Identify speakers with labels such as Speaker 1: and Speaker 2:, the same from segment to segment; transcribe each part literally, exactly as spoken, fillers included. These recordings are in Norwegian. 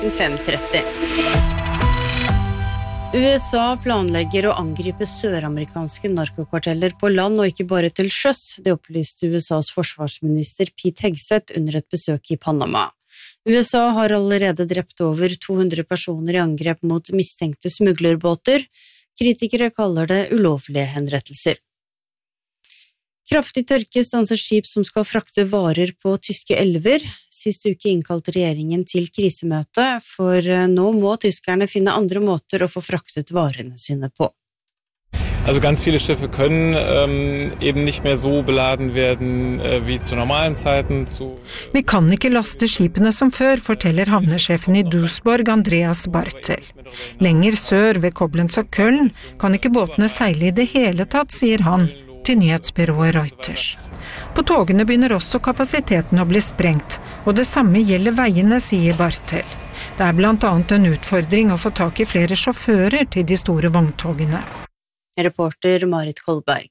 Speaker 1: klokken fem tretti. U S A planlegger å angripe søramerikanske narkokvarteller på land og ikke bare til sjøs, det opplyste U S A's forsvarsminister Pete Hegseth under et besøk i Panama. U S A har allerede drept over to hundre personer i angrep mot mistenkte smuglerbåter. Kritikere kaller det ulovlige henrettelser. Kraftig tørke stanser skip som skal frakte varer på tyske elver. Sist uke innkalte regjeringen til krisemøte, for nå må tyskerne finne andre måter å få fraktet varene sine på.
Speaker 2: Also ganz viele Schiffe können ähm, eben nicht mehr so beladen werden äh, wie zu normalen Zeiten. Zu
Speaker 3: Vi kan ikke laste skipene som før, forteller havnesjefen i Duisburg, Andreas Bartel. Lenger sør ved Koblenz og Köln kan ikke båtene seile i det hele tatt, sier han, til nyhetsbyrået Reuters. På togene begynner også kapasiteten å bli sprengt, og det samme gjelder veiene, sier Bartel. Det er blant annet en utfordring å få tak i flere sjåfører til de store vogntogene.
Speaker 1: Reporter Marit Kolberg.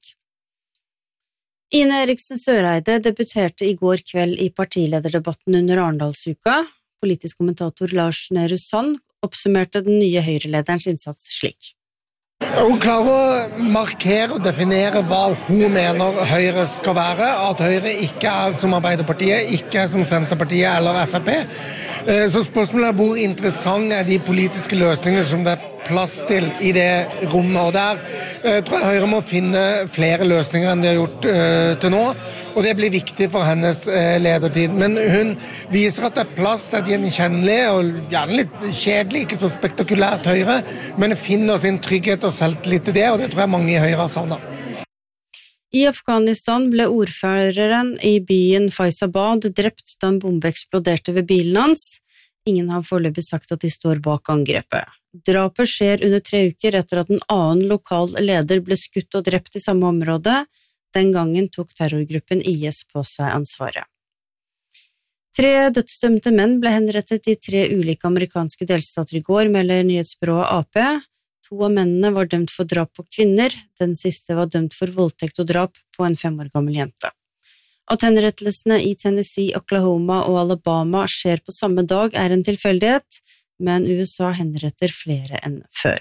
Speaker 1: Ine Eriksen Søreide debuterte i går kveld i partilederdebatten under Arendalsuka. Politisk kommentator Lars Nehru Sand oppsummerte den nye Høyre-lederens innsats slik.
Speaker 4: Hun klarer å markere og definere hva hun mener Høyre skal være, at Høyre ikke er som Arbeiderpartiet, ikke er som Senterpartiet eller F P. Så spørsmålet er hvor interessant er de politiske løsningene som det er plass til i det rommet, og der jeg tror jeg Høyre må finne flere løsninger enn de har gjort uh, til nå, og det blir viktig for hennes uh, ledertid. Men hun viser at det er plass til et gjenkjennelig og gjerne litt kjedelig, ikke så spektakulært Høyre, men finner sin trygghet og selvtillit til det, og det tror jeg mange i Høyre har savnet.
Speaker 1: I Afghanistan ble ordføreren i byen Faizabad drept da en bombe eksploderte ved bilen hans. Ingen har foreløpig sagt at de står bak angrepet. Drapet skjer under tre uker etter at en annen lokal leder ble skutt og drept i samme område. Den gangen tok terrorgruppen I S på seg ansvaret. Tre dødsdømte menn ble henrettet i tre ulike amerikanske delstater i går, melder nyhetsbyrået A P. To av mennene var dømt for drap på kvinner, den siste var dømt for voldtekt og drap på en fem år gammel jente. At henrettelsene i Tennessee, Oklahoma og Alabama skjer på samme dag er en tilfeldighet, men U S A henretter flere enn før.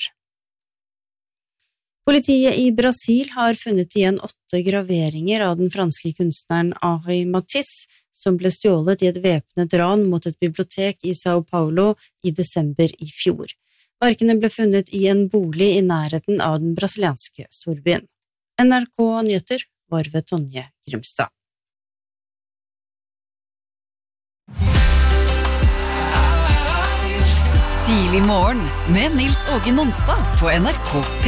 Speaker 1: Politiet i Brasil har funnet igjen åtte graveringer av den franske kunstneren Henri Matisse, som ble stjålet i et væpnet ran mot et bibliotek i São Paulo i desember i fjor. Verkene ble funnet i en bolig i nærheten av den brasilianske storbyen. N R K Nyheter var ved Tonje Grimstad.
Speaker 5: Tidlig morgen med Nils Åge Nonstad på N R K P